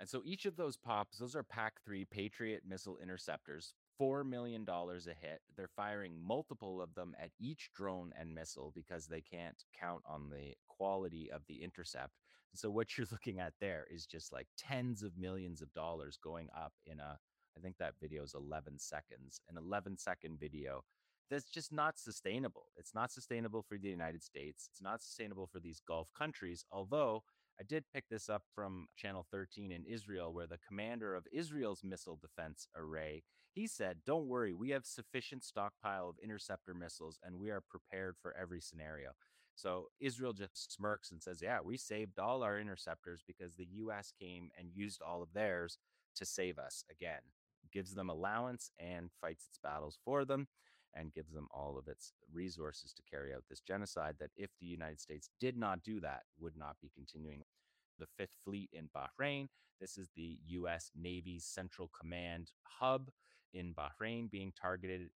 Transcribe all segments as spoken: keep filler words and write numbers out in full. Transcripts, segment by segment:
And so each of those pops, those are PAC three Patriot missile interceptors, four million dollars a hit. They're firing multiple of them at each drone and missile because they can't count on the quality of the intercept. So what you're looking at there is just like tens of millions of dollars going up in a, I think that video is eleven seconds, an eleven second video. That's just not sustainable. It's not sustainable for the United States. It's not sustainable for these Gulf countries, although I did pick this up from Channel thirteen in Israel, where the commander of Israel's missile defense array, he said, don't worry, we have sufficient stockpile of interceptor missiles and we are prepared for every scenario. So Israel just smirks and says, yeah, we saved all our interceptors because the U S came and used all of theirs to save us again. Gives them allowance and fights its battles for them and gives them all of its resources to carry out this genocide that, if the United States did not do that, would not be continuing. The Fifth Fleet in Bahrain. This is the U S Navy's Central Command hub in Bahrain being targeted.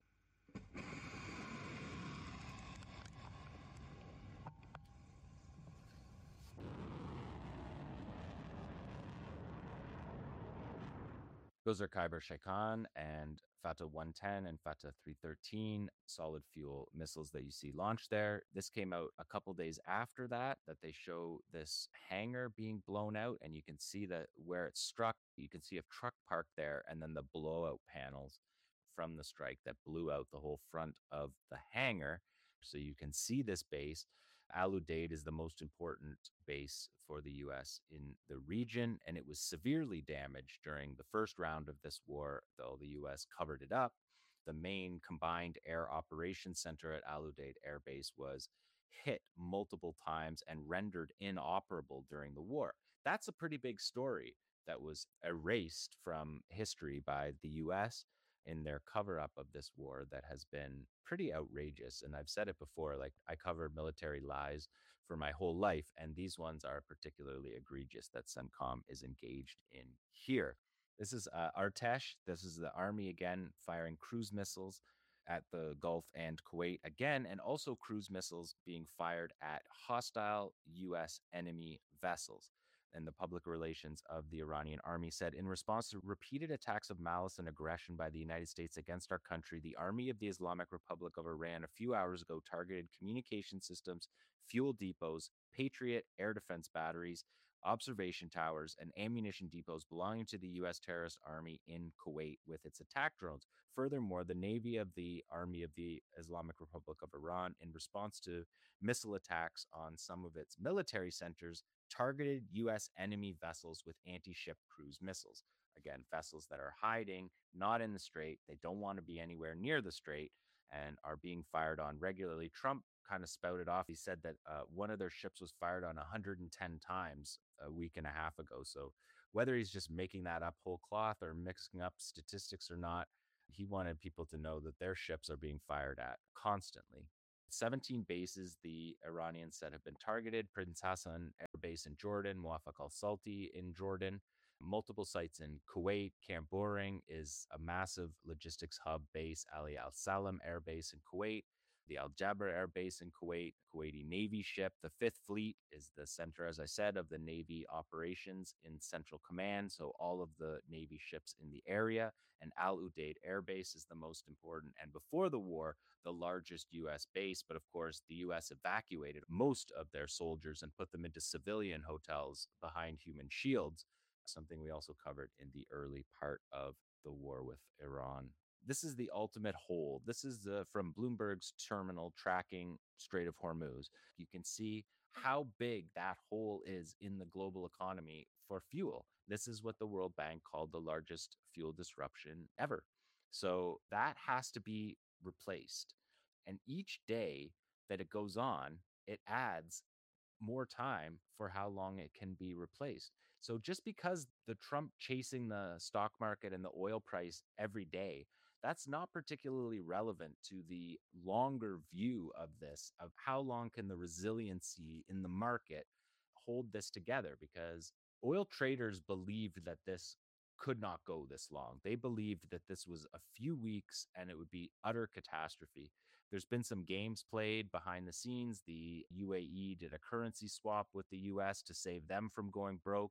Those are Khyber Sheikhan and Fateh one ten and Fateh three thirteen solid fuel missiles that you see launched there. This came out a couple days after that, that they show this hangar being blown out, and you can see that where it struck. You can see a truck parked there, and then the blowout panels from the strike that blew out the whole front of the hangar. So you can see this base. Al Udeid is the most important base for the U S in the region, and it was severely damaged during the first round of this war, though the U S covered it up. The main combined air operations center at Al Udeid Air Base was hit multiple times and rendered inoperable during the war. That's a pretty big story that was erased from history by the U S in their cover up of this war that has been pretty outrageous. And I've said it before, like, I covered military lies for my whole life, and these ones are particularly egregious that CENTCOM is engaged in here. This is uh, Artesh. This is the Army again firing cruise missiles at the Gulf and Kuwait again, and also cruise missiles being fired at hostile U S enemy vessels. And the public relations of the Iranian army said, in response to repeated attacks of malice and aggression by the United States against our country, the Army of the Islamic Republic of Iran a few hours ago targeted communication systems, fuel depots, Patriot air defense batteries, observation towers, and ammunition depots belonging to the U S terrorist army in Kuwait with its attack drones. Furthermore, the Navy of the Army of the Islamic Republic of Iran, in response to missile attacks on some of its military centers, targeted U S enemy vessels with anti-ship cruise missiles. Again, vessels that are hiding, not in the strait. They don't want to be anywhere near the strait and are being fired on regularly. Trump kind of spouted off. He said that uh, one of their ships was fired on one hundred ten times a week and a half ago. So whether he's just making that up whole cloth or mixing up statistics or not, he wanted people to know that their ships are being fired at constantly. seventeen bases the Iranians said have been targeted. Prince Hassan Air Base in Jordan, Muwafaq al-Salti in Jordan, multiple sites in Kuwait. Camp Boring is a massive logistics hub base. Ali Al Salam Air Base in Kuwait, the Al Jaber Air Base in Kuwait, Kuwaiti Navy ship. The Fifth Fleet is the center, as I said, of the Navy operations in Central Command. So all of the Navy ships in the area. And Al Udeid Air Base is the most important. And before the war, the largest U S base. But of course, the U S evacuated most of their soldiers and put them into civilian hotels behind human shields, something we also covered in the early part of the war with Iran. This is the ultimate hole. This is uh, from Bloomberg's terminal tracking Strait of Hormuz. You can see how big that hole is in the global economy for fuel. This is what the World Bank called the largest fuel disruption ever. So that has to be replaced. And each day that it goes on, it adds more time for how long it can be replaced. So just because the Trump chasing the stock market and the oil price every day, that's not particularly relevant to the longer view of this, of how long can the resiliency in the market hold this together, because oil traders believed that this could not go this long. They believed that this was a few weeks and it would be utter catastrophe. There's been some games played behind the scenes. The U A E did a currency swap with the U S to save them from going broke.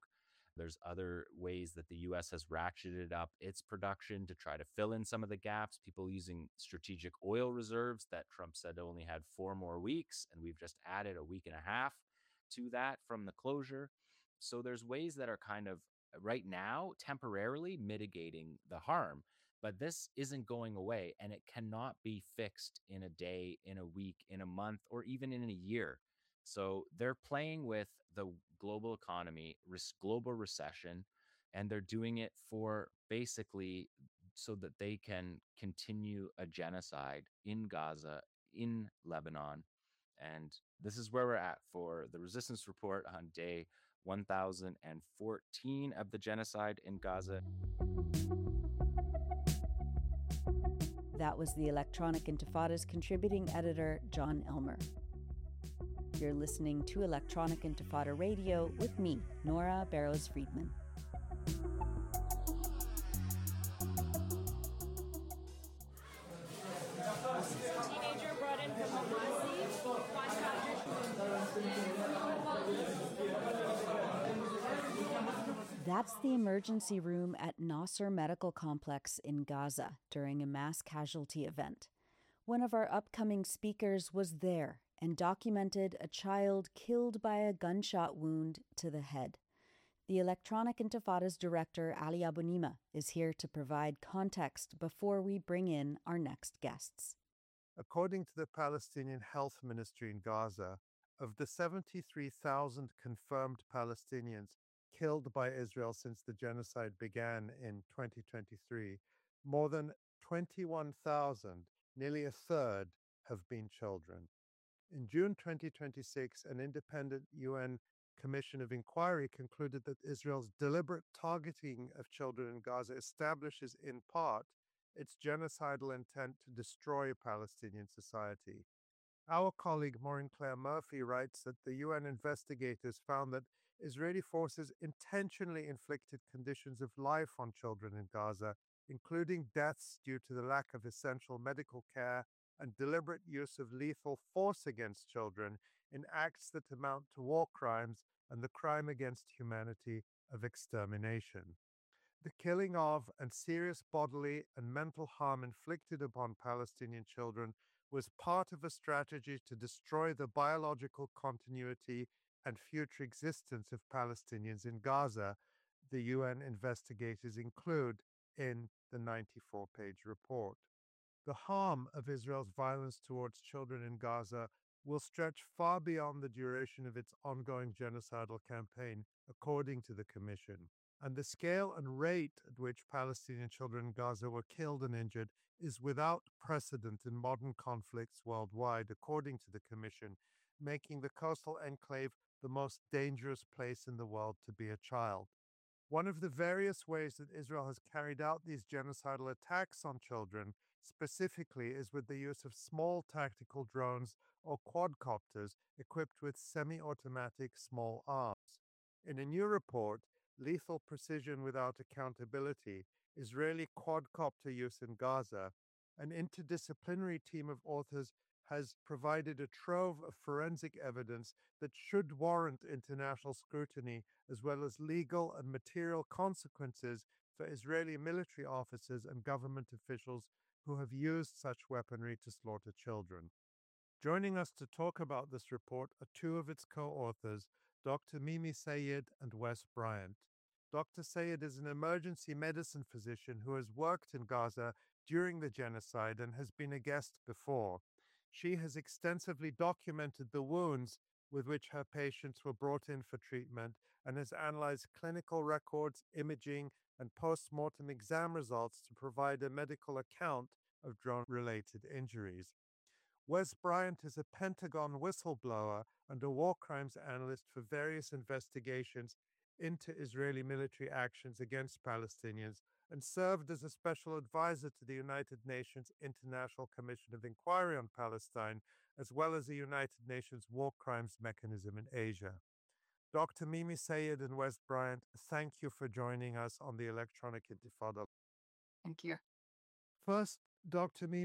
There's other ways that the U S has ratcheted up its production to try to fill in some of the gaps. People using strategic oil reserves that Trump said only had four more weeks, and we've just added a week and a half to that from the closure. So there's ways that are kind of right now temporarily mitigating the harm, but this isn't going away and it cannot be fixed in a day, in a week, in a month, or even in a year. So they're playing with the global economy, risk global recession, and they're doing it for basically so that they can continue a genocide in Gaza, in Lebanon. And this is where we're at for the Resistance Report on day one thousand fourteen of the genocide in Gaza. That was the Electronic Intifada's contributing editor, John Elmer. You're listening to Electronic Intifada Radio with me, Nora Barrows-Friedman. Teenager brought in from That's the emergency room at Nasser Medical Complex in Gaza during a mass casualty event. One of our upcoming speakers was there and documented a child killed by a gunshot wound to the head. The Electronic Intifada's director, Ali Abunimah, is here to provide context before we bring in our next guests. According to the Palestinian Health Ministry in Gaza, of the seventy-three thousand confirmed Palestinians killed by Israel since the genocide began in twenty twenty-three, more than twenty-one thousand, nearly a third, have been children. In June twenty twenty-six, an independent U N Commission of Inquiry concluded that Israel's deliberate targeting of children in Gaza establishes, in part, its genocidal intent to destroy Palestinian society. Our colleague Maureen Claire Murphy writes that the U N investigators found that Israeli forces intentionally inflicted conditions of life on children in Gaza, including deaths due to the lack of essential medical care and deliberate use of lethal force against children in acts that amount to war crimes and the crime against humanity of extermination. The killing of and serious bodily and mental harm inflicted upon Palestinian children was part of a strategy to destroy the biological continuity and future existence of Palestinians in Gaza, the U N investigators include in the ninety-four page report. The harm of Israel's violence towards children in Gaza will stretch far beyond the duration of its ongoing genocidal campaign, according to the Commission. And the scale and rate at which Palestinian children in Gaza were killed and injured is without precedent in modern conflicts worldwide, according to the Commission, making the coastal enclave the most dangerous place in the world to be a child. One of the various ways that Israel has carried out these genocidal attacks on children specifically is with the use of small tactical drones or quadcopters equipped with semi-automatic small arms. In a new report, Lethal Precision Without Accountability, Israeli quadcopter use in Gaza, an interdisciplinary team of authors has provided a trove of forensic evidence that should warrant international scrutiny, as well as legal and material consequences for Israeli military officers and government officials who have used such weaponry to slaughter children. Joining us to talk about this report are two of its co-authors, Doctor Mimi Sayed and Wes Bryant. Doctor Sayed is an emergency medicine physician who has worked in Gaza during the genocide and has been a guest before. She has extensively documented the wounds with which her patients were brought in for treatment and has analyzed clinical records, imaging, and post-mortem exam results to provide a medical account of drone-related injuries. Wes Bryant is a Pentagon whistleblower and a war crimes analyst for various investigations into Israeli military actions against Palestinians and served as a special advisor to the United Nations International Commission of Inquiry on Palestine, as well as the United Nations War Crimes Mechanism in Asia. Doctor Mimi Sayed and Wes Bryant, thank you for joining us on the Electronic Intifada. Thank you. First, Doctor Mimi,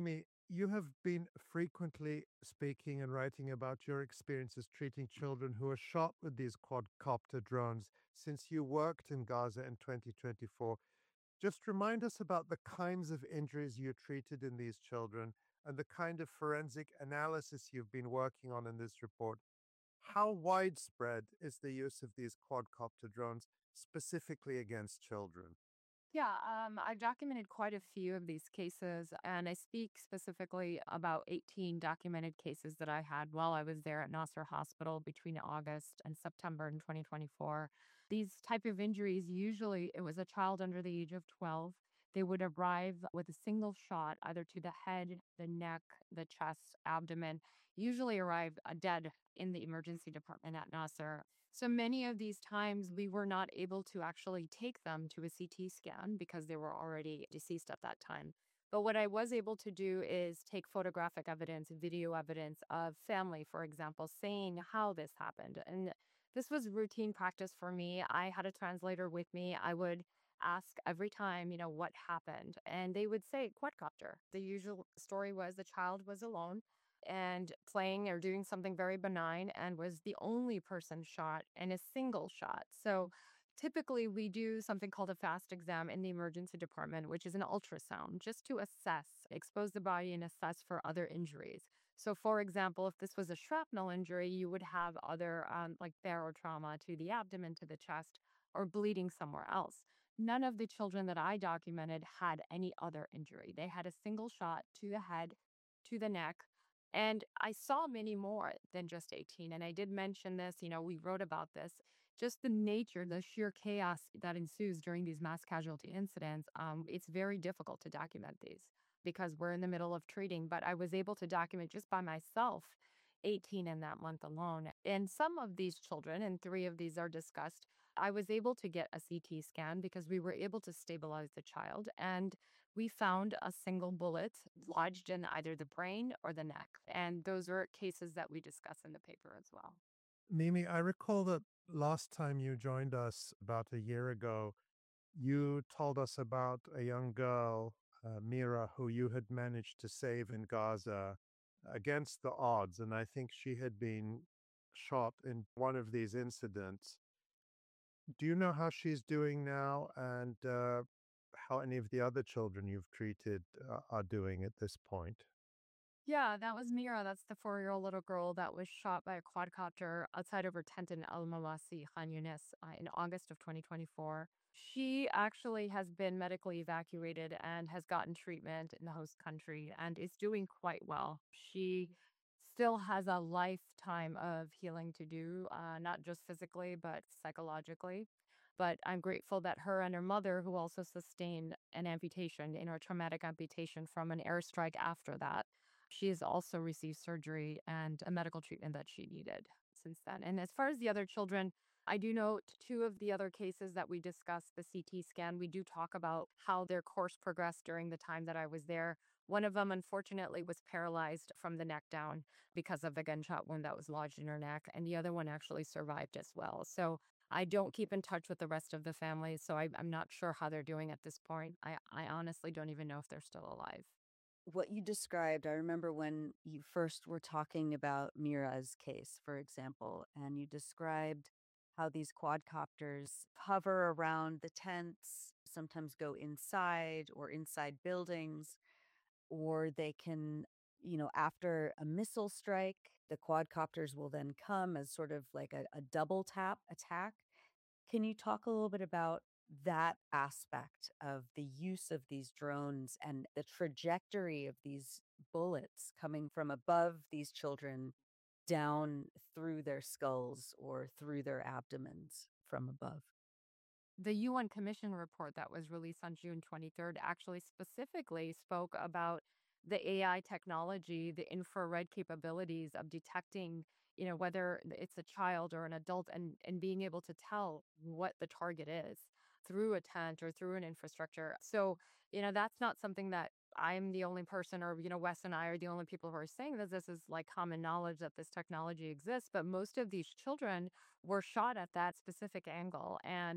You have been frequently speaking and writing about your experiences treating children who are shot with these quadcopter drones since you worked in Gaza in twenty twenty-four. Just remind us about the kinds of injuries you treated in these children and the kind of forensic analysis you've been working on in this report. How widespread is the use of these quadcopter drones specifically against children? Yeah, um, I've documented quite a few of these cases, and I speak specifically about eighteen documented cases that I had while I was there at Nasser Hospital between August and September in twenty twenty-four. These type of injuries, usually it was a child under the age of twelve. They would arrive with a single shot, either to the head, the neck, the chest, abdomen, usually arrive uh, dead in the emergency department at Nasser. So many of these times we were not able to actually take them to a C T scan because they were already deceased at that time. But what I was able to do is take photographic evidence, video evidence of family, for example, saying how this happened. And this was routine practice for me. I had a translator with me. I would ask every time, you know, what happened. And they would say quadcopter. The usual story was the child was alone and playing or doing something very benign and was the only person shot in a single shot. So typically we do something called a fast exam in the emergency department, which is an ultrasound just to assess, expose the body and assess for other injuries. So for example, if this was a shrapnel injury, you would have other um, like barotrauma to the abdomen, to the chest, or bleeding somewhere else. None of the children that I documented had any other injury. They had a single shot to the head, to the neck, and I saw many more than just eighteen. And I did mention this, you know, we wrote about this. Just the nature, the sheer chaos that ensues during these mass casualty incidents, um, it's very difficult to document these because we're in the middle of treating. But I was able to document just by myself eighteen in that month alone. And some of these children, and three of these are discussed, I was able to get a C T scan because we were able to stabilize the child. And we found a single bullet lodged in either the brain or the neck. And those are cases that we discuss in the paper as well. Mimi, I recall that last time you joined us about a year ago, you told us about a young girl, uh, Mira, who you had managed to save in Gaza against the odds. And I think she had been shot in one of these incidents. Do you know how she's doing now and uh, how any of the other children you've treated uh, are doing at this point? Yeah, that was Mira. That's the four year old little girl that was shot by a quadcopter outside of her tent in Al Mawasi, Khan Yunis, uh, in August of twenty twenty-four. She actually has been medically evacuated and has gotten treatment in the host country and is doing quite well. She still has a lifetime of healing to do, uh, not just physically, but psychologically. But I'm grateful that her and her mother, who also sustained an amputation, in a traumatic amputation from an airstrike after that, she has also received surgery and a medical treatment that she needed since then. And as far as the other children, I do note two of the other cases that we discussed, the C T scan, we do talk about how their course progressed during the time that I was there. One of them, unfortunately, was paralyzed from the neck down because of the gunshot wound that was lodged in her neck, and the other one actually survived as well. So I don't keep in touch with the rest of the family, so I, I'm not sure how they're doing at this point. I, I honestly don't even know if they're still alive. What you described, I remember when you first were talking about Mira's case, for example, and you described how these quadcopters hover around the tents, sometimes go inside or inside buildings, or they can, you know, after a missile strike, the quadcopters will then come as sort of like a, a double tap attack. Can you talk a little bit about that aspect of the use of these drones and the trajectory of these bullets coming from above these children down through their skulls or through their abdomens from above? The U N Commission report that was released on June twenty-third actually specifically spoke about the A I technology, the infrared capabilities of detecting, you know, whether it's a child or an adult, and, and being able to tell what the target is through a tent or through an infrastructure. So, you know, that's not something that I'm the only person, or, you know, Wes and I are the only people who are saying this. This is like common knowledge that this technology exists. But most of these children were shot at that specific angle. And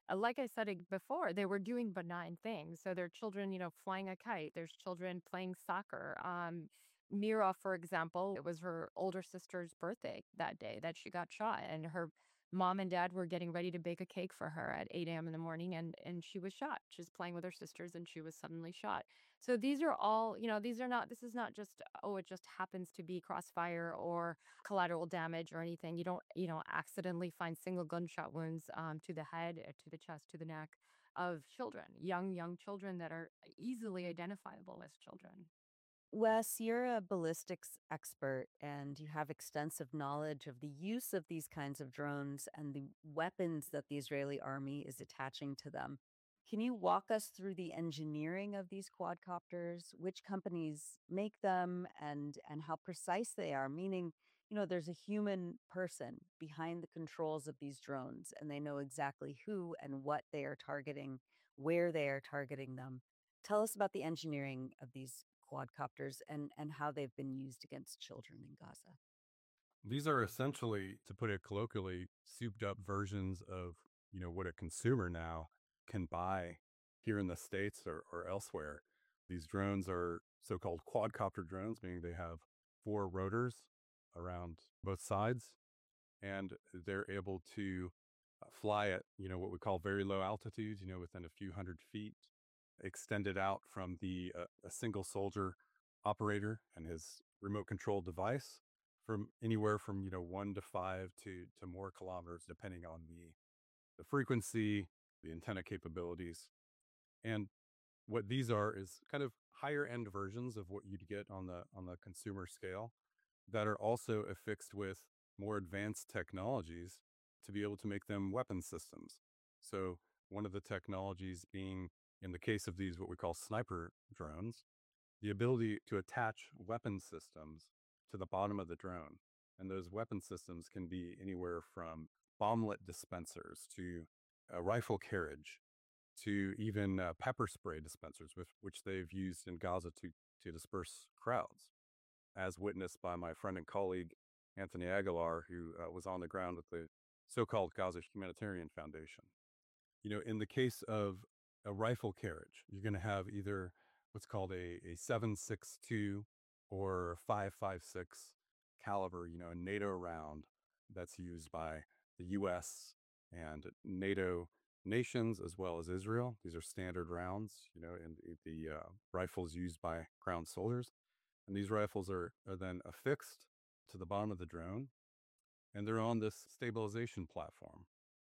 Uh, Like I said ag- before, they were doing benign things. So there are children, you know, flying a kite. There's children playing soccer. Um, Mira, for example, it was her older sister's birthday that day that she got shot, and her mom and dad were getting ready to bake a cake for her at eight a m in the morning, and and she was shot. She was playing with her sisters, and she was suddenly shot. So these are all, you know, these are not. This is not just, oh, it just happens to be crossfire or collateral damage or anything. You don't, you know, accidentally find single gunshot wounds um, to the head, uh, to the chest, to the neck of children, young, young children that are easily identifiable as children. Wes, you're a ballistics expert and you have extensive knowledge of the use of these kinds of drones and the weapons that the Israeli army is attaching to them. Can you walk us through the engineering of these quadcopters, which companies make them, and and how precise they are? Meaning, you know, there's a human person behind the controls of these drones and they know exactly who and what they are targeting, where they are targeting them. Tell us about the engineering of these quadcopters and and how they've been used against children in Gaza. These are essentially, to put it colloquially, souped up versions of, you know, what a consumer now can buy here in the States or, or elsewhere. These drones are so-called quadcopter drones, meaning they have four rotors around both sides, and they're able to uh, fly at, you know, what we call very low altitudes, you know, within a few hundred feet, extended out from the uh, a single soldier operator and his remote control device from anywhere from, you know, one to five to to more kilometers, depending on the the frequency, the antenna capabilities. And what these are is kind of higher end versions of what you'd get on the on the consumer scale that are also affixed with more advanced technologies to be able to make them weapon systems. So one of the technologies being, in the case of these, what we call sniper drones, the ability to attach weapon systems to the bottom of the drone. And those weapon systems can be anywhere from bomblet dispensers to a rifle carriage to even uh, pepper spray dispensers, with which they've used in Gaza to, to disperse crowds, as witnessed by my friend and colleague, Anthony Aguilar, who uh, was on the ground with the so called Gaza Humanitarian Foundation. You know, in the case of a rifle carriage, you're going to have either what's called a, a seven six two or five five six caliber, you know, a NATO round that's used by the U S and NATO nations as well as Israel. These are standard rounds, you know, and the uh, rifles used by ground soldiers. And these rifles are, are then affixed to the bottom of the drone, and they're on this stabilization platform,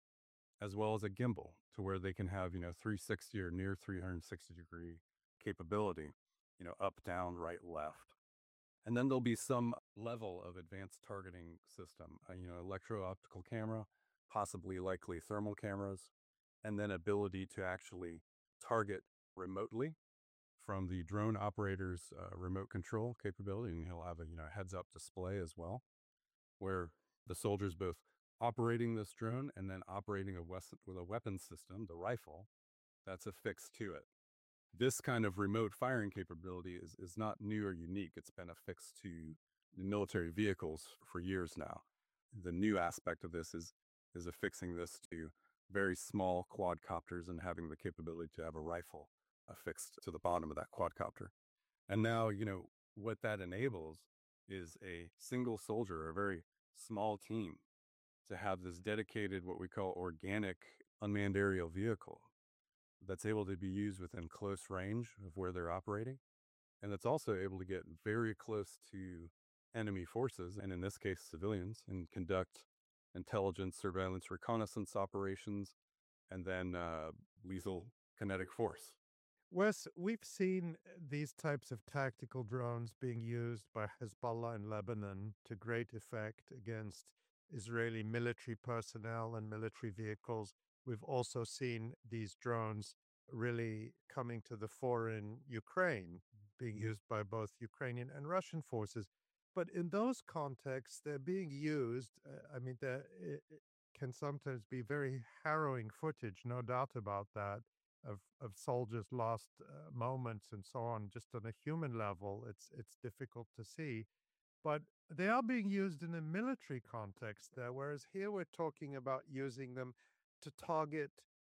as well as a gimbal, to where they can have, you know, three sixty or near three sixty degree capability, you know, up, down, right, left. And then there'll be some level of advanced targeting system, uh, you know, electro-optical camera, possibly likely thermal cameras, and then ability to actually target remotely from the drone operator's uh, remote control capability. And he'll have a, you know, heads up display as well, where the soldier's both operating this drone and then operating a wes- with a weapon system, the rifle, that's affixed to it. This kind of remote firing capability is, is not new or unique. It's been affixed to military vehicles for years now. The new aspect of this is is affixing this to very small quadcopters and having the capability to have a rifle affixed to the bottom of that quadcopter. And now, you know, what that enables is a single soldier, a very small team, to have this dedicated, what we call organic unmanned aerial vehicle that's able to be used within close range of where they're operating. And that's also able to get very close to enemy forces, and in this case, civilians, and conduct intelligence, surveillance, reconnaissance operations, and then uh, lethal kinetic force. Wes, we've seen uh, these types of tactical drones being used by Hezbollah in Lebanon to great effect against Israeli military personnel and military vehicles. We've also seen these drones really coming to the fore in Ukraine, being used by both Ukrainian and Russian forces. But in those contexts, they're being used. Uh, I mean, there it, it can sometimes be very harrowing footage, no doubt about that, of of soldiers' lost uh, moments and so on. Just on a human level, it's it's difficult to see, but they are being used in a military context there. Whereas here we're talking about using them to target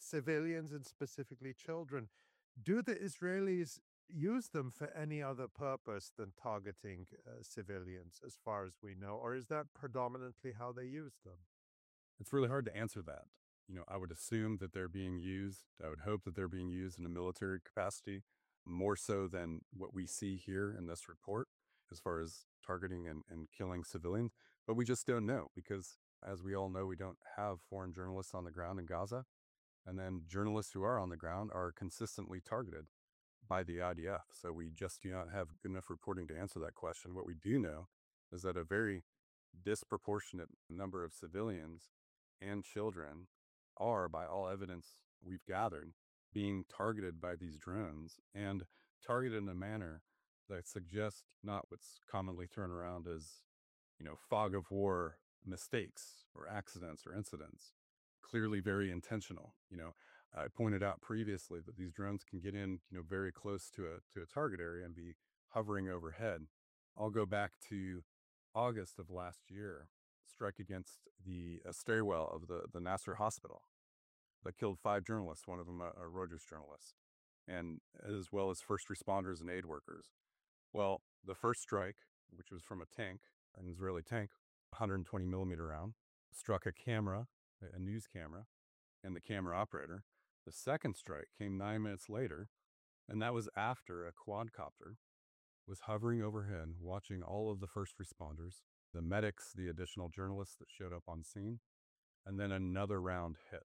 civilians and specifically children. Do the Israelis use them for any other purpose than targeting uh, civilians, as far as we know? Or is that predominantly how they use them? It's really hard to answer that. You know, I would assume that they're being used. I would hope that they're being used in a military capacity, more so than what we see here in this report, as far as targeting and, and killing civilians. But we just don't know because, as we all know, we don't have foreign journalists on the ground in Gaza. And then journalists who are on the ground are consistently targeted by the I D F. So we just do not have good enough reporting to answer that question. What we do know is that a very disproportionate number of civilians and children are, by all evidence we've gathered, being targeted by these drones and targeted in a manner that suggests not what's commonly thrown around as, you know, fog of war mistakes or accidents or incidents. Clearly very intentional. You know, I pointed out previously that these drones can get in, you know, very close to a to a target area and be hovering overhead. I'll go back to August of last year, strike against the uh, stairwell of the, the Nasser hospital that killed five journalists, one of them a, a Reuters journalist, and as well as first responders and aid workers. Well, the first strike, which was from a tank, an Israeli tank, one hundred twenty millimeter round, struck a camera, a news camera, and the camera operator. The second strike came nine minutes later, and that was after a quadcopter was hovering overhead, watching all of the first responders, the medics, the additional journalists that showed up on scene, and then another round hit.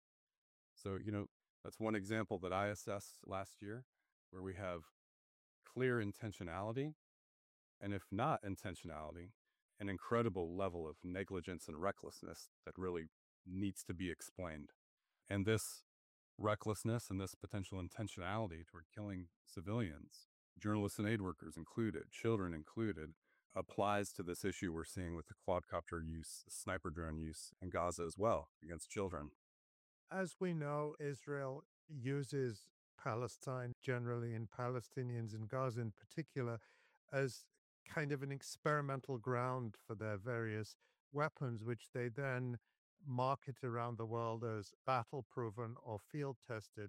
So, you know, that's one example that I assessed last year where we have clear intentionality, and if not intentionality, an incredible level of negligence and recklessness that really needs to be explained. And this recklessness and this potential intentionality toward killing civilians, journalists and aid workers included, children included, applies to this issue we're seeing with the quadcopter use, the sniper drone use in Gaza as well against children. As we know, Israel uses Palestine generally and Palestinians in Gaza in particular as kind of an experimental ground for their various weapons, which they then market around the world as battle proven or field tested.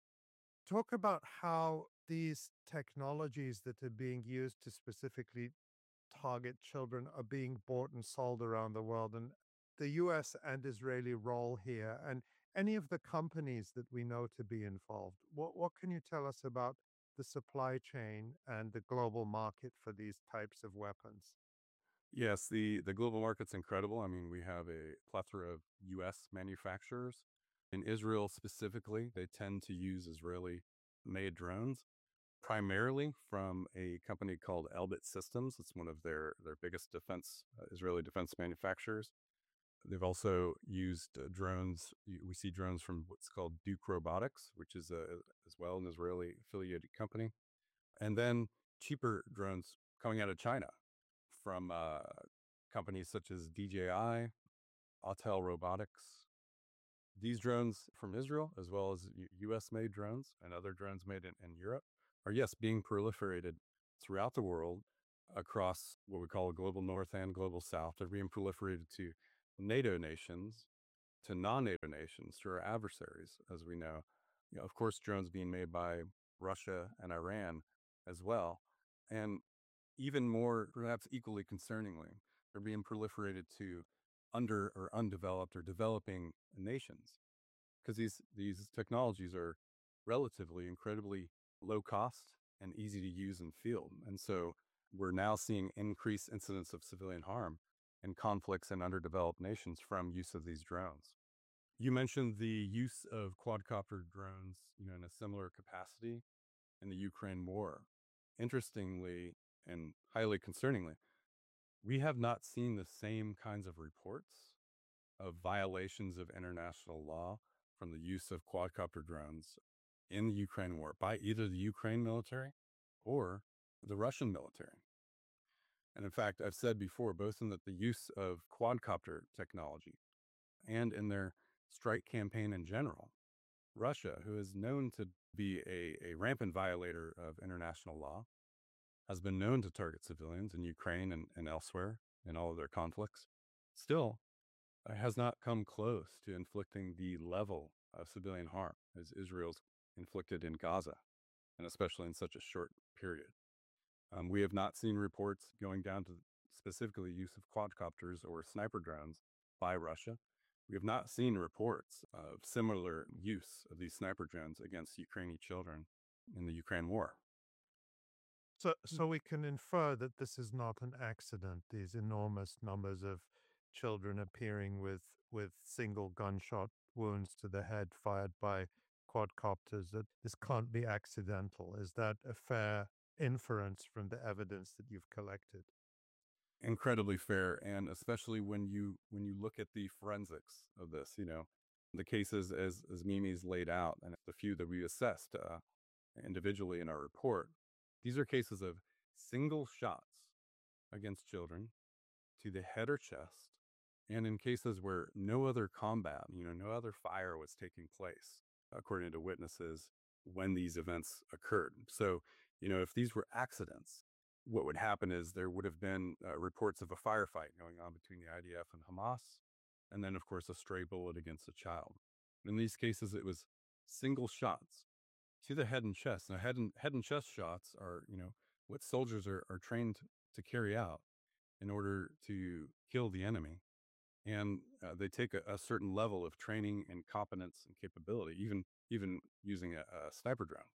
Talk about how these technologies that are being used to specifically target children are being bought and sold around the world, and the U S and Israeli role here, and any of the companies that we know to be involved. What, what can you tell us about the supply chain and the global market for these types of weapons? Yes, the, the global market's incredible. I mean, we have a plethora of U S manufacturers. In Israel specifically, they tend to use Israeli-made drones, primarily from a company called Elbit Systems. It's one of their, their biggest defense, uh, Israeli defense manufacturers. They've also used uh, drones. We see drones from what's called Duke Robotics, which is a, as well an Israeli affiliated company. And then cheaper drones coming out of China from uh, companies such as D J I, Autel Robotics. These drones from Israel, as well as U S-made drones and other drones made in, in Europe, are, yes, being proliferated throughout the world across what we call a global north and global south. They're being proliferated to NATO nations, to non-NATO nations, to our adversaries, as we know. You know, of course, drones being made by Russia and Iran as well. And even more, perhaps equally concerningly, they're being proliferated to under or undeveloped or developing nations, because these, these technologies are relatively incredibly low cost and easy to use in field. And so we're now seeing increased incidents of civilian harm in conflicts in underdeveloped nations from use of these drones. You mentioned the use of quadcopter drones, you know, in a similar capacity in the Ukraine war. Interestingly and highly concerningly, we have not seen the same kinds of reports of violations of international law from the use of quadcopter drones in the Ukraine war by either the Ukraine military or the Russian military. And in fact, I've said before, both in the, the use of quadcopter technology and in their strike campaign in general, Russia, who is known to be a, a rampant violator of international law, has been known to target civilians in Ukraine and, and elsewhere in all of their conflicts, still uh, has not come close to inflicting the level of civilian harm as Israel's inflicted in Gaza, and especially in such a short period. Um, we have not seen reports going down to specifically use of quadcopters or sniper drones by Russia. We have not seen reports of similar use of these sniper drones against Ukrainian children in the Ukraine war. So, so we can infer that this is not an accident. These enormous numbers of children appearing with with single gunshot wounds to the head fired by quadcopters. That this can't be accidental. Is that a fair inference from the evidence that you've collected? Incredibly fair, and especially when you when you look at the forensics of this, you know, the cases as as Mimi's laid out, and the few that we assessed uh, individually in our report, these are cases of single shots against children to the head or chest, and in cases where no other combat, you know, no other fire was taking place, according to witnesses, when these events occurred. So, you know, if these were accidents, what would happen is there would have been uh, reports of a firefight going on between the I D F and Hamas, and then, of course, a stray bullet against a child. In these cases, it was single shots to the head and chest. Now, head and head and chest shots are, you know, what soldiers are, are trained to carry out in order to kill the enemy, and uh, they take a, a certain level of training and competence and capability, even even using a, a sniper drone.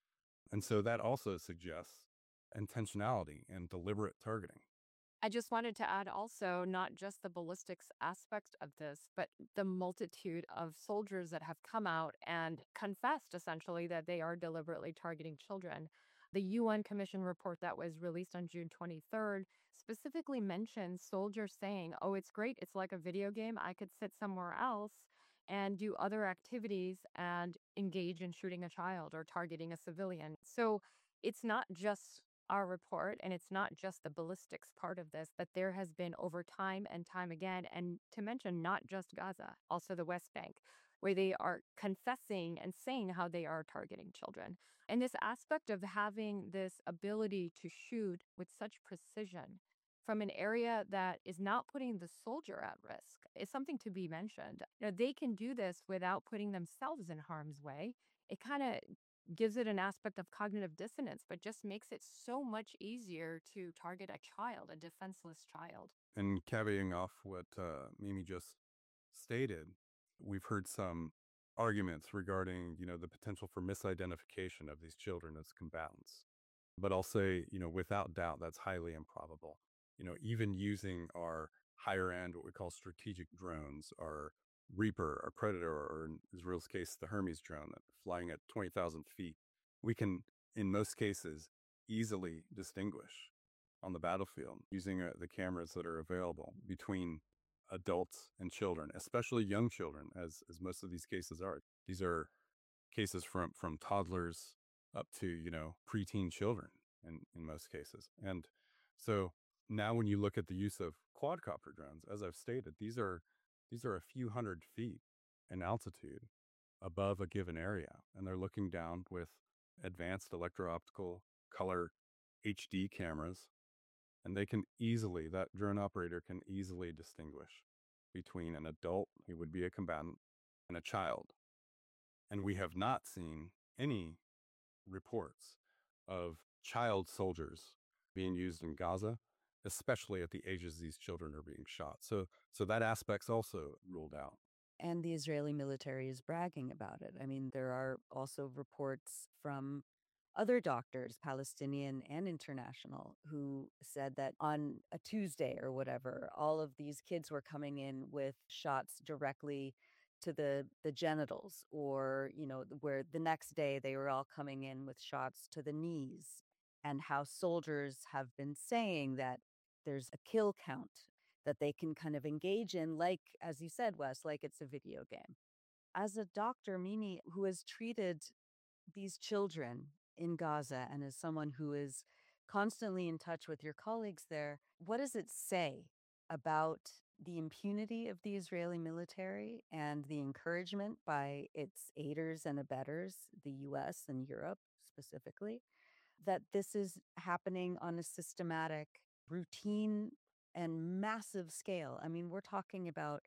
And so that also suggests intentionality and deliberate targeting. I just wanted to add also not just the ballistics aspect of this, but the multitude of soldiers that have come out and confessed essentially that they are deliberately targeting children. The U N Commission report that was released on June twenty-third specifically mentions soldiers saying, oh, it's great. It's like a video game. I could sit somewhere else and do other activities and engage in shooting a child or targeting a civilian. So it's not just our report, and it's not just the ballistics part of this, that there has been over time and time again, and to mention not just Gaza, also the West Bank, where they are confessing and saying how they are targeting children. And this aspect of having this ability to shoot with such precision from an area that is not putting the soldier at risk is something to be mentioned. You know, they can do this without putting themselves in harm's way. It kind of gives it an aspect of cognitive dissonance, but just makes it so much easier to target a child, a defenseless child. And caveating off what uh, Mimi just stated, we've heard some arguments regarding, you know, the potential for misidentification of these children as combatants. But I'll say, you know, without doubt, that's highly improbable. You know, even using our higher end, what we call strategic drones, our Reaper, our Predator, or in Israel's case, the Hermes drone, that flying at twenty thousand feet, we can, in most cases, easily distinguish on the battlefield using uh, the cameras that are available between adults and children, especially young children, as as most of these cases are. These are cases from from toddlers up to, you know, preteen children in in most cases. And so now when you look at the use of quadcopter drones, as I've stated, these are these are a few hundred feet in altitude above a given area, and they're looking down with advanced electro-optical color H D cameras, and they can easily, that drone operator can easily distinguish between an adult who would be a combatant and a child. And we have not seen any reports of child soldiers being used in Gaza, especially at the ages these children are being shot. So, so that aspect's also ruled out. And the Israeli military is bragging about it. I mean, there are also reports from other doctors, Palestinian and international, who said that on a Tuesday or whatever, all of these kids were coming in with shots directly to the the genitals, or, you know, where the next day they were all coming in with shots to the knees, and how soldiers have been saying that there's a kill count that they can kind of engage in, like, as you said, Wes, like it's a video game. As a doctor, Mimi, who has treated these children in Gaza and as someone who is constantly in touch with your colleagues there, what does it say about the impunity of the Israeli military and the encouragement by its aiders and abettors, the U S and Europe specifically, that this is happening on a systematic, routine, and massive scale? I mean, we're talking about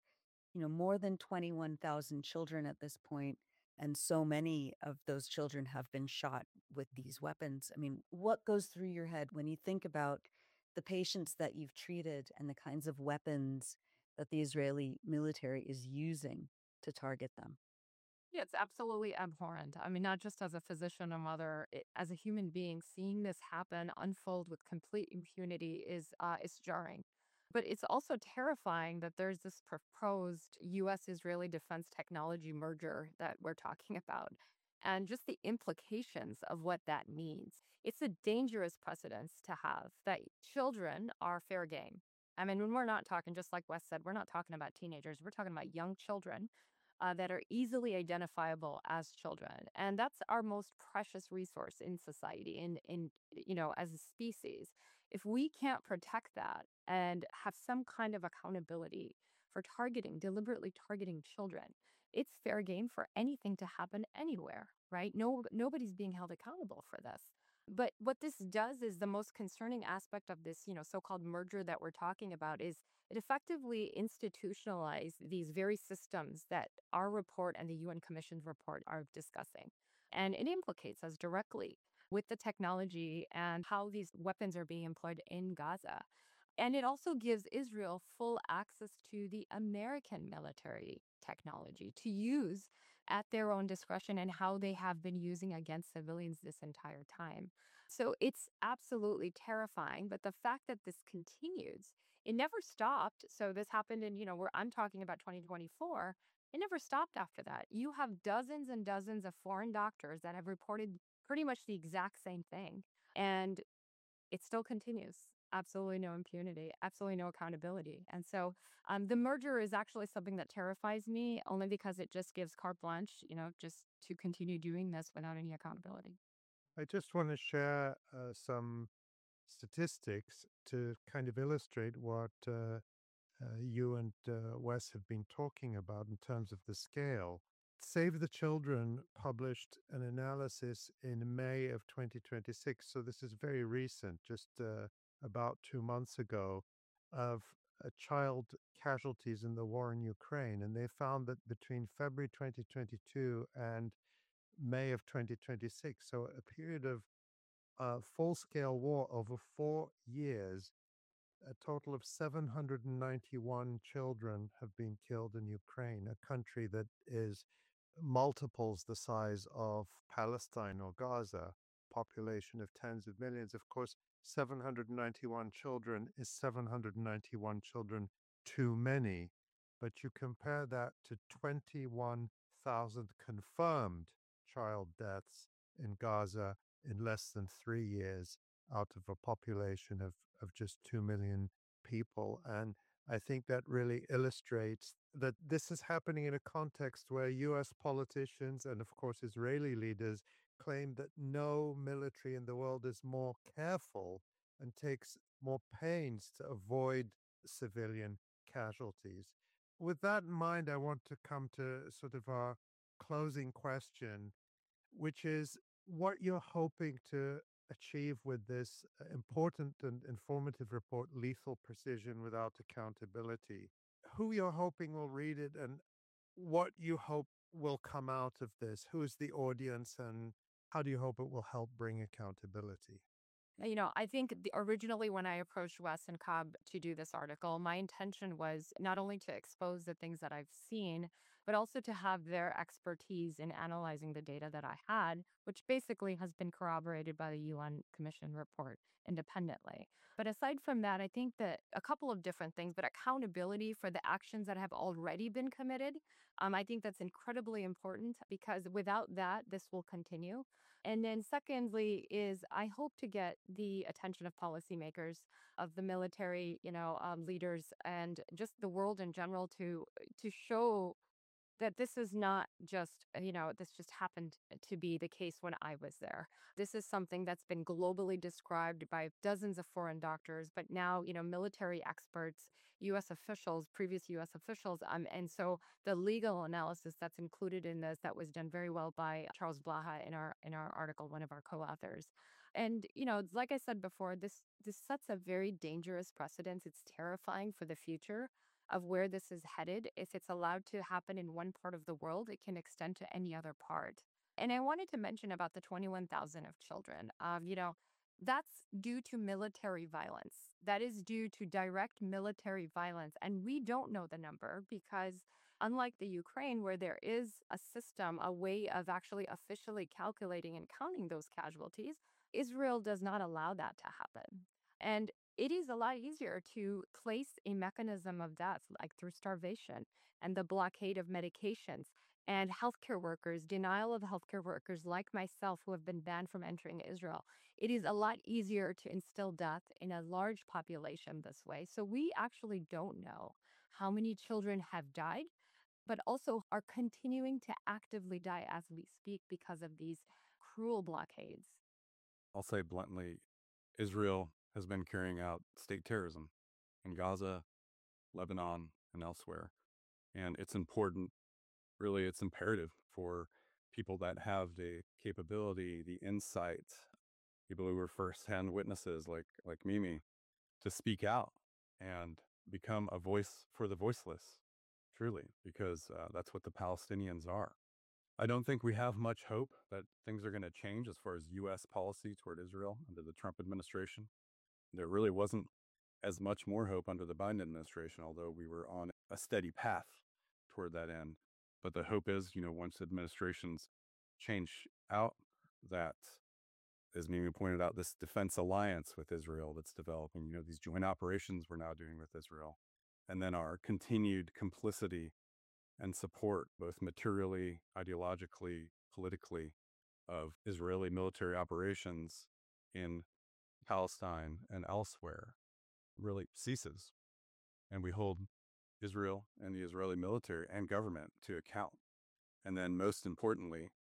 you know, more than twenty-one thousand children at this point, and so many of those children have been shot with these weapons. I mean, what goes through your head when you think about the patients that you've treated and the kinds of weapons that the Israeli military is using to target them? Yeah, it's absolutely abhorrent. I mean, not just as a physician, a mother, it, as a human being, seeing this happen unfold with complete impunity is uh, is jarring. But it's also terrifying that there's this proposed U S Israeli defense technology merger that we're talking about, and just the implications of what that means. It's a dangerous precedence to have that children are fair game. I mean, when we're not talking, just like Wes said, we're not talking about teenagers, we're talking about young children uh, that are easily identifiable as children, and that's our most precious resource in society, in in you know, as a species. If we can't protect that and have some kind of accountability for targeting, deliberately targeting children, it's fair game for anything to happen anywhere, right? No, nobody's being held accountable for this. But what this does is the most concerning aspect of this, you know, so-called merger that we're talking about is it effectively institutionalized these very systems that our report and the U N Commission's report are discussing. And it implicates us directly with the technology and how these weapons are being employed in Gaza. And it also gives Israel full access to the American military technology to use at their own discretion and how they have been using against civilians this entire time. So it's absolutely terrifying. But the fact that this continues, it never stopped. So this happened in, you know, where I'm talking about twenty twenty-four. It never stopped after that. You have dozens and dozens of foreign doctors that have reported pretty much the exact same thing. And it still continues. Absolutely no impunity, absolutely no accountability. And so um, the merger is actually something that terrifies me only because it just gives carte blanche, you know, just to continue doing this without any accountability. I just want to share uh, some statistics to kind of illustrate what uh, uh, you and uh, Wes have been talking about in terms of the scale. Save the Children published an analysis in May of twenty twenty-six, so this is very recent, just uh, about two months ago, of uh, child casualties in the war in Ukraine. And they found that between February twenty twenty-two and May of twenty twenty-six, so a period of uh, full scale war over four years, a total of seven hundred ninety-one children have been killed in Ukraine, a country that is multiples the size of Palestine or Gaza, population of tens of millions. Of course, seven hundred ninety-one children is seven hundred ninety-one children too many. But you compare that to twenty-one thousand confirmed child deaths in Gaza in less than three years out of a population of, of just two million people. And I think that really illustrates that this is happening in a context where U S politicians and, of course, Israeli leaders claim that no military in the world is more careful and takes more pains to avoid civilian casualties. With that in mind, I want to come to sort of our closing question, which is what you're hoping to achieve with this uh, important and informative report, Lethal Precision Without Accountability. Who you're hoping will read it and what you hope will come out of this. Who is the audience and how do you hope it will help bring accountability? You know, I think the, originally when I approached Wes and Cobb to do this article, my intention was not only to expose the things that I've seen, but also to have their expertise in analyzing the data that I had, which basically has been corroborated by the U N Commission report independently. But aside from that, I think that a couple of different things, but accountability for the actions that have already been committed, um, I think that's incredibly important because without that, this will continue. And then secondly is I hope to get the attention of policymakers, of the military, you know, um, leaders, and just the world in general to to show that this is not just, uh, you know, this just happened to be the case when I was there. This is something that's been globally described by dozens of foreign doctors, but now, you know, military experts, U S officials, previous U S officials. Um, and so the legal analysis that's included in this that was done very well by Charles Blaha in our in our article, one of our co-authors. And, you know, like I said before, this this sets a very dangerous precedent. It's terrifying for the future of where this is headed. If it's allowed to happen in one part of the world, it can extend to any other part. And I wanted to mention about the twenty-one thousand of children. Um, you know, that's due to military violence. That is due to direct military violence. And we don't know the number because unlike the Ukraine, where there is a system, a way of actually officially calculating and counting those casualties, Israel does not allow that to happen. And it is a lot easier to place a mechanism of death, like through starvation and the blockade of medications and healthcare workers, denial of healthcare workers like myself who have been banned from entering Israel. It is a lot easier to instill death in a large population this way. So we actually don't know how many children have died, but also are continuing to actively die as we speak because of these cruel blockades. I'll say bluntly, Israel has been carrying out state terrorism in Gaza, Lebanon, and elsewhere. And it's important, really, it's imperative for people that have the capability, the insight, people who were firsthand witnesses like, like Mimi, to speak out and become a voice for the voiceless, truly, because uh, that's what the Palestinians are. I don't think we have much hope that things are going to change as far as U S policy toward Israel under the Trump administration. There really wasn't as much more hope under the Biden administration, although we were on a steady path toward that end. But the hope is, you know, once administrations change out, that, as Mimi pointed out, this defense alliance with Israel that's developing, you know, these joint operations we're now doing with Israel, and then our continued complicity and support, both materially, ideologically, politically, of Israeli military operations in Palestine and elsewhere, really ceases. And we hold Israel and the Israeli military and government to account. And then most importantly,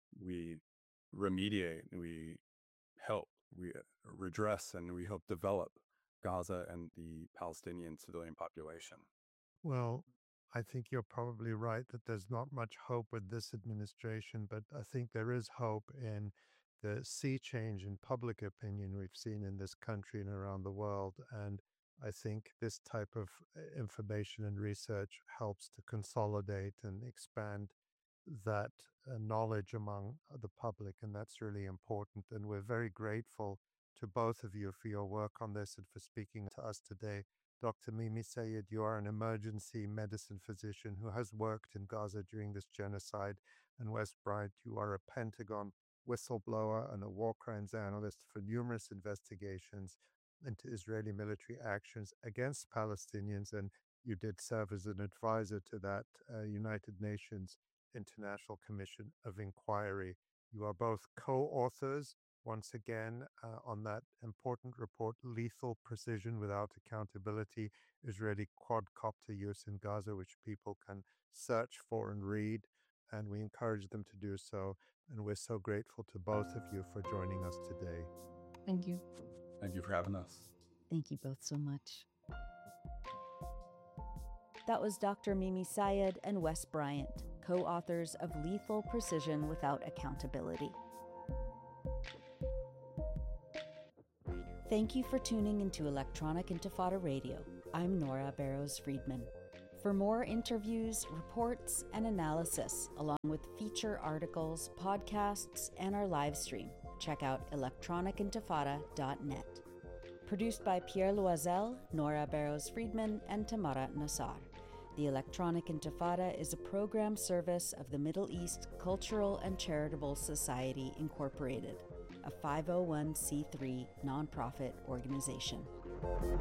we remediate, we help, we redress, and we help develop Gaza and the Palestinian civilian population. Well, I think you're probably right that there's not much hope with this administration, but I think there is hope in the sea change in public opinion we've seen in this country and around the world. And I think this type of uh, information and research helps to consolidate and expand that uh, knowledge among uh, the public, and that's really important. And we're very grateful to both of you for your work on this and for speaking to us today. Doctor Mimi Sayed, you are an emergency medicine physician who has worked in Gaza during this genocide. And Wes Bryant, you are a Pentagon whistleblower and a war crimes analyst for numerous investigations into Israeli military actions against Palestinians. And you did serve as an advisor to that uh, United Nations International Commission of Inquiry. You are both co-authors, once again, uh, on that important report, Lethal Precision Without Accountability, Israeli quadcopter use in Gaza, which people can search for and read, and we encourage them to do so. And we're so grateful to both of you for joining us today. Thank you. Thank you for having us. Thank you both so much. That was Doctor Mimi Sayed and Wes Bryant, co-authors of Lethal Precision Without Accountability. Thank you for tuning into Electronic Intifada Radio. I'm Nora Barrows-Friedman. For more interviews, reports, and analysis, along with feature articles, podcasts, and our live stream, check out electronic intifada dot net. Produced by Pierre Loisel, Nora Barrows-Friedman, and Tamara Nassar. The Electronic Intifada is a program service of the Middle East Cultural and Charitable Society, Incorporated, a five oh one c three nonprofit organization.